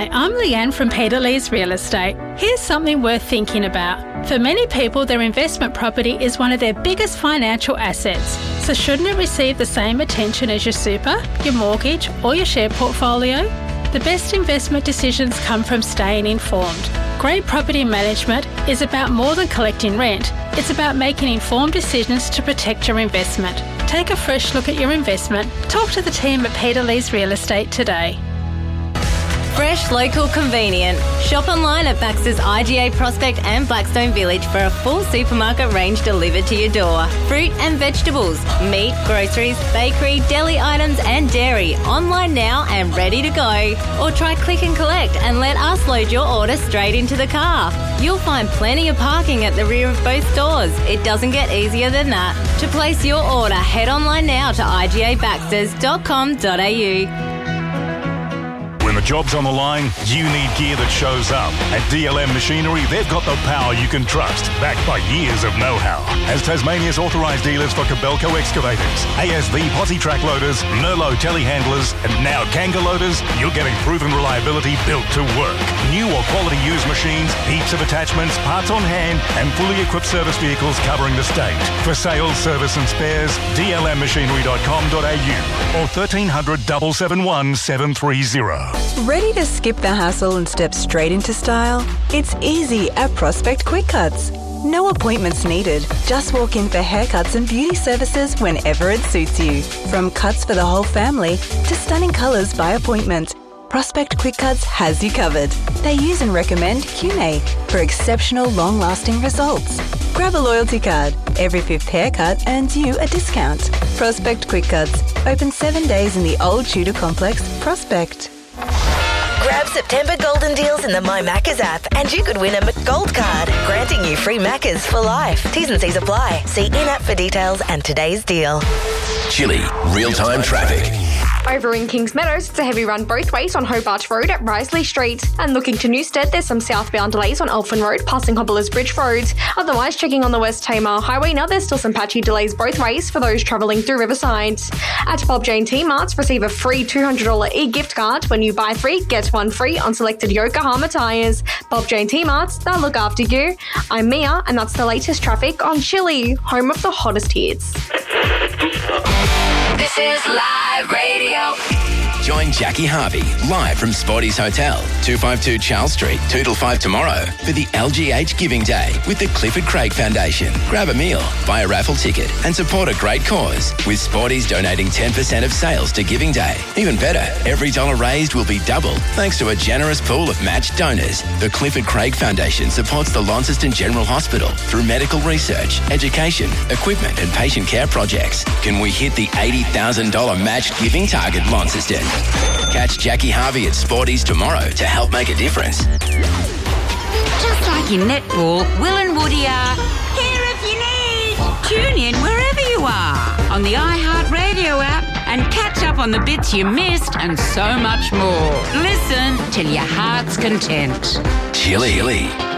I'm Leanne from Peter Lee's Real Estate. Here's something worth thinking about. For many people, their investment property is one of their biggest financial assets. So shouldn't it receive the same attention as your super, your mortgage, or your share portfolio? The best investment decisions come from staying informed. Great property management is about more than collecting rent. It's about making informed decisions to protect your investment. Take a fresh look at your investment. Talk to the team at Peter Lee's Real Estate today. Fresh, local, convenient. Shop online at Baxter's IGA Prospect and Blackstone Village for a full supermarket range delivered to your door. Fruit and vegetables, meat, groceries, bakery, deli items and dairy. Online now and ready to go. Or try click and collect and let us load your order straight into the car. You'll find plenty of parking at the rear of both stores. It doesn't get easier than that. To place your order, head online now to igabaxters.com.au. When the job's on the line, you need gear that shows up. At DLM Machinery, they've got the power you can trust, backed by years of know-how. As Tasmania's authorised dealers for Kobelco excavators, ASV posse track loaders, Merlot telehandlers, and now Kanga loaders, you're getting proven reliability built to work. New or quality used machines, heaps of attachments, parts on hand, and fully equipped service vehicles covering the state. For sales, service and spares, dlmmachinery.com.au or 1300 771 730. Ready to skip the hassle and step straight into style? It's easy at Prospect Quick Cuts. No appointments needed. Just walk in for haircuts and beauty services whenever it suits you. From cuts for the whole family to stunning colours by appointment, Prospect Quick Cuts has you covered. They use and recommend QNA for exceptional long-lasting results. Grab a loyalty card. Every 5th haircut earns you a discount. Prospect Quick Cuts. Open 7 days in the Old Tudor Complex, Prospect. Grab September golden deals in the My Maccas app and you could win a McGold card, granting you free Maccas for life. T's and C's apply. See in-app for details and today's deal. Chili, real-time traffic. Over in Kings Meadows, it's a heavy run both ways on Hobart Road at Risley Street. And looking to Newstead, there's some southbound delays on Elfin Road, passing Hobblers Bridge Road. Otherwise, checking on the West Tamar Highway now, there's still some patchy delays both ways for those travelling through Riverside. At Bob Jane T-Marts, receive a free $200 e-gift card when you buy 3, get 1 free on selected Yokohama tyres. Bob Jane T-Marts, they'll look after you. I'm Mia, and that's the latest traffic on Chile, home of the hottest hits. This is Live Radio. Join Jackie Harvey live from Sporty's Hotel, 252 Charles Street, 2 till 5 tomorrow for the LGH Giving Day with the Clifford Craig Foundation. Grab a meal, buy a raffle ticket and support a great cause with Sporty's donating 10% of sales to Giving Day. Even better, every dollar raised will be doubled thanks to a generous pool of matched donors. The Clifford Craig Foundation supports the Launceston General Hospital through medical research, education, equipment and patient care projects. Can we hit the $80,000 matched giving target, Launceston? Catch Jackie Harvey at Sporty's tomorrow to help make a difference. Just like in netball, Will and Woody are here if you need. Tune in wherever you are on the iHeartRadio app and catch up on the bits you missed and so much more. Listen till your heart's content. Chili.